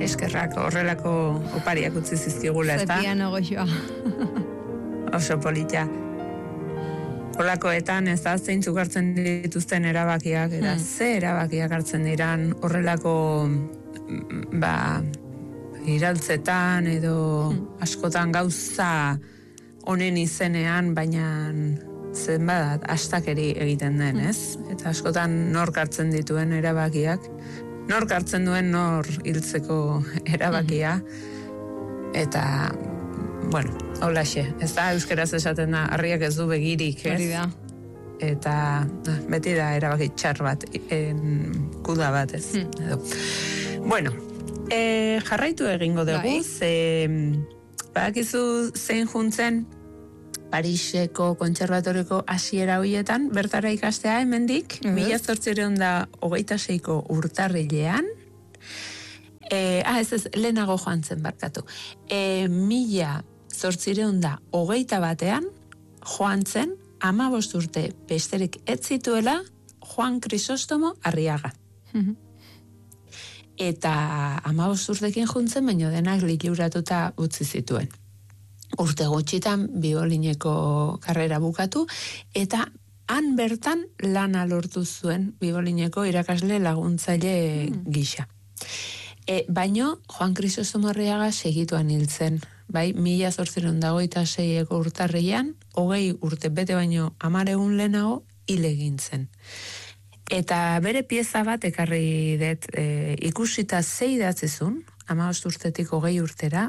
eskerrak horrelako opariak utzi zizkigula, ezta? Piano goxoa. Oso polita. Horrelakoetan ez da zeintzuk hartzen dituzten erabakiak, eta ze erabakiak hartzen diran horrelako iraultzetan edo askotan gauza honen izenean, baina zenbat astakeri egiten den, ez? Eta askotan nork hartzen dituen erabakiak, nork hartzen duen nor hiltzeko erabakia, eta, bueno, holaxe, ez da euskeraz esaten da, harriak ez du begirik, ez? Hori da. Eta beti da erabaki txar bat, kuda bat, ez? Edo. Bueno, jarraitu egingo dugu, badakizu zein juntzen Pariseko kontserbatorioko hasiera hoietan, bertara ikastea hemendik, 1826ko urtarrilean, lehenago joan zen barkatu, 1821ean joan zen, 15 urte besterik ez zituela Juan Crisostomo Arriaga. Eta 15 urtekin juntzen, baino denak liburatuta utzi zituen. Urte gutxitan biolineko karrera bukatu, eta han bertan lana lortu zuen biolineko irakasle laguntzaile gisa. Baino, Juan Crisostomo Arriaga segituan hiltzen, bai, 1826ko urtarrian, 20 urte bete baino 10 egun lehenago hil egin zen. Eta bere pieza bat ekarri dut, ikusita ze idatzizun, 15 urtetik 20 urtera,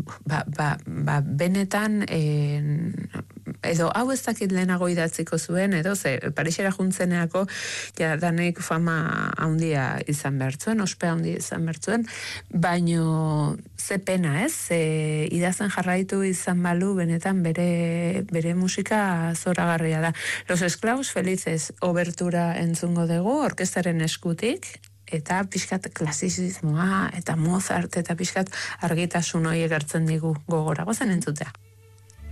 benetan, edo hau ez dakit lehenago idatziko zuen, edo Parisera juntzeneako, ja danek fama handia izan bertzuen, ospe handia izan bertzuen, baino ze pena, ez? Idazten jarraitu izan balu, benetan bere musika zoragarria da. Los Esclavos Felices obertura entzungo dugu, orkestaren eskutik, eta pixkat klasizismoa, eta Mozart, eta pixkat argitasun hori egertzen digu gogora. Gozen entzutea.